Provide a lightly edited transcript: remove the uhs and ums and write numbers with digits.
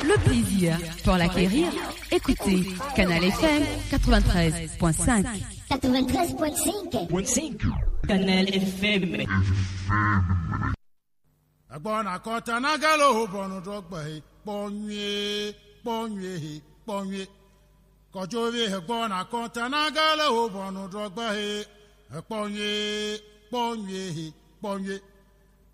le plaisir pour l'acquérir, écoutez Canal FM 93.5. 93.5. Canal FM. Agbona kota na galo bonu drogba he ponye kojowe he gbona kota na galo bonu drogba he ponye